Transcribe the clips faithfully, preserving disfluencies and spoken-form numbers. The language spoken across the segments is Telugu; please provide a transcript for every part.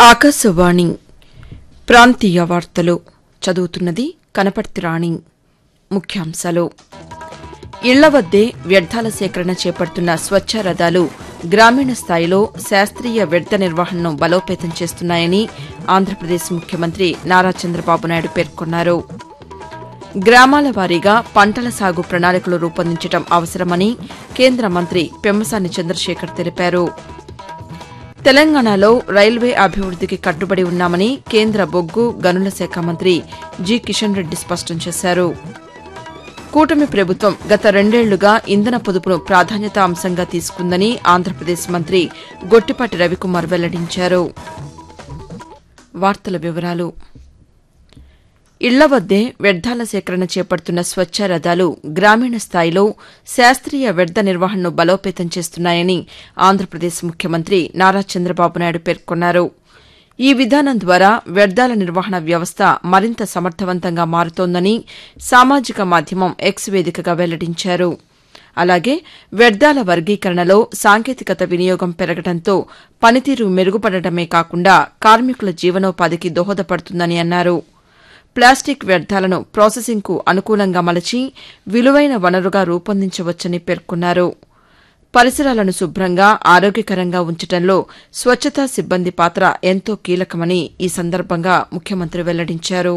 ఆకాశవాణి ప్రాంతీయ వార్తలు చదువుతున్నది కనపర్తి రాణి. ముఖ్యాంశాలు: ఇళ్ల వద్దే వ్యర్థాల సేకరణ చేపడుతున్న స్వచ్ఛ రథాలు గ్రామీణ స్థాయిలో శాస్త్రీయ వ్యర్థ నిర్వహణను బలోపేతం చేస్తున్నాయని ఆంధ్రప్రదేశ్ ముఖ్యమంత్రి నారా చంద్రబాబు నాయుడు పేర్కొన్నారు. గ్రామాల వారీగా పంటల సాగు ప్రణాళికలు రూపొందించడం అవసరమని కేంద్ర మంత్రి పెమ్మసాని చంద్రశేఖర్ తెలిపారు. తెలంగాణలో రైల్వే అభివృద్దికి కట్టుబడి ఉన్నామని కేంద్ర బొగ్గు గనుల శాఖ మంత్రి జి కిషన్ రెడ్డి స్పష్టం చేశారు. కూటమి ప్రభుత్వం గత రెండేళ్లుగా ఇంధన పొదుపును ప్రాధాన్యతా అంశంగా తీసుకుందని ఆంధ్రప్రదేశ్ మంత్రి గొట్టిపాటి రవికుమార్ వెల్లడించారు. వార్తల వివరాలు: ఇళ్ల వద్దే వ్యర్థాల సేకరణ చేపడుతున్న స్వచ్ఛ రథాలు గ్రామీణ స్థాయిలో శాస్త్రీయ వ్యర్థ నిర్వహణను బలోపేతం చేస్తున్నాయని ఆంధ్రప్రదేశ్ ముఖ్యమంత్రి నారా చంద్రబాబు నాయుడు పేర్కొన్నారు. ఈ విధానం ద్వారా వ్యర్థాల నిర్వహణ వ్యవస్థ మరింత సమర్థవంతంగా మారుతోందని సామాజిక మాధ్యమం ఎక్స్ వేదికగా వెల్లడించారు. అలాగే వ్యర్థాల వర్గీకరణలో సాంకేతికత వినియోగం పెరగడంతో పనితీరు మెరుగుపడటమే కాకుండా కార్మికుల జీవనోపాధికి దోహదపడుతుందని అన్నారు. ప్లాస్టిక్ వ్యర్థాలను ప్రాసెసింగ్కు అనుకూలంగా మలచి విలువైన వనరుగా రూపొందించవచ్చని పేర్కొన్నారు. పరిసరాలను శుభ్రంగా ఆరోగ్యకరంగా ఉంచడంలో స్వచ్ఛతా సిబ్బంది పాత్ర ఎంతో కీలకమని ఈ సందర్భంగా ముఖ్యమంత్రి వెల్లడించారు.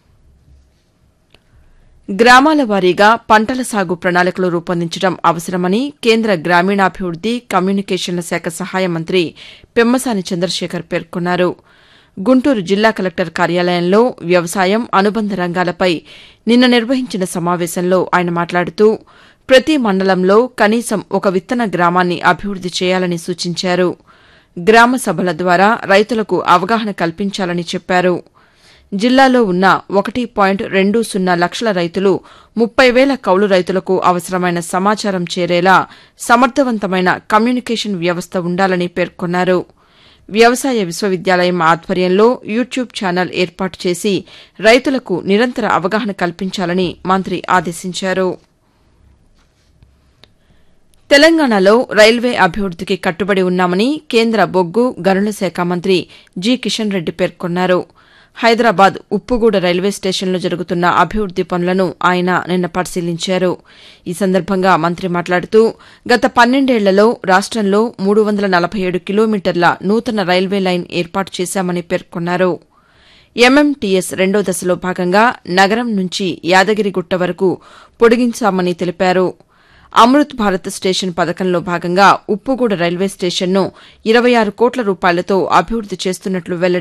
గ్రామాల వారీగా పంటల సాగు ప్రణాళికలు రూపొందించడం అవసరమని కేంద్ర గ్రామీణాభివృద్ది కమ్యూనికేషన్ల శాఖ సహాయ మంత్రి పెమ్మసాని చంద్రశేఖర్ పేర్కొన్నారు. గుంటూరు జిల్లా కలెక్టర్ కార్యాలయంలో వ్యవసాయం, అనుబంధ రంగాలపై నిన్న నిర్వహించిన సమావేశంలో ఆయన మాట్లాడుతూ ప్రతి మండలంలో కనీసం ఒక విత్తన గ్రామాన్ని అభివృద్ది చేయాలని సూచించారు. గ్రామ సభల ద్వారా రైతులకు అవగాహన కల్పించాలని చెప్పారు. జిల్లాలో ఉన్న ఒకటి పాయింట్ రెండు సున్నా లక్షల రైతులు ముప్పై వేల కౌలు రైతులకు అవసరమైన సమాచారం చేరేలా సమర్థవంతమైన కమ్యూనికేషన్ వ్యవస్థ ఉండాలని పేర్కొన్నారు. వ్యవసాయ విశ్వవిద్యాలయం ఆధ్వర్యంలో యూట్యూబ్ ఛానల్ ఏర్పాటు చేసి రైతులకు నిరంతర అవగాహన కల్పించాలని మంత్రి ఆదేశించారు. తెలంగాణలో రైల్వే అభివృద్దికి కట్టుబడి ఉన్నామని కేంద్ర బొగ్గు గనుల శాఖ మంత్రి జి కిషన్ రెడ్డి పేర్కొన్నారు. హైదరాబాద్ ఉప్పుగూడ రైల్వే స్టేషన్లో జరుగుతున్న అభివృద్ది పనులను ఆయన నిన్న పరిశీలించారు. ఈ సందర్భంగా మంత్రి మాట్లాడుతూ గత పన్నెండేళ్లలో రాష్టంలో మూడు వందల నలభై ఏడు కిలోమీటర్ల నూతన రైల్వే లైన్ ఏర్పాటు చేశామని పేర్కొన్నారు. ఎంఎంటీఎస్ రెండో దశలో భాగంగా నగరం నుంచి యాదగిరిగుట్ట వరకు పొడిగించామని తెలిపారు. అమృత్ భారత్ స్టేషన్ పథకంలో భాగంగా ఉప్పుగూడ రైల్వే స్టేషన్ను ఇరవై ఆరు కోట్ల రూపాయలతో అభివృద్ది చేస్తున్నట్లు వెల్లడించారు.